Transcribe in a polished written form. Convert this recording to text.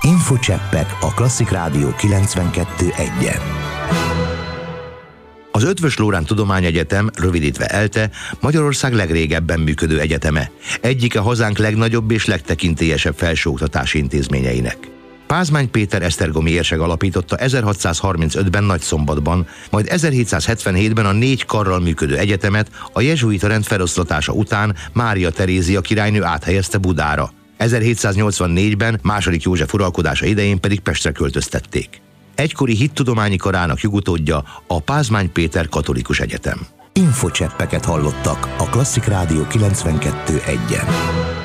Infocseppek a Klasszik Rádió 92.1-en. Az Eötvös Loránd Tudományegyetem, rövidítve ELTE, Magyarország legrégebben működő egyeteme. Egyike hazánk legnagyobb és legtekintélyesebb felsőoktatási intézményeinek. Pázmány Péter esztergomi érsek alapította 1635-ben Nagyszombatban, majd 1777-ben a 4 karral működő egyetemet a jezsuita rend feloszlatása után Mária Terézia királynő áthelyezte Budára. 1784-ben II. József uralkodása idején pedig Pestre költöztették. Egykori hittudományi karának jogutódja a Pázmány Péter Katolikus Egyetem. Infocseppeket hallottak a Klasszik Rádió 92.1-en.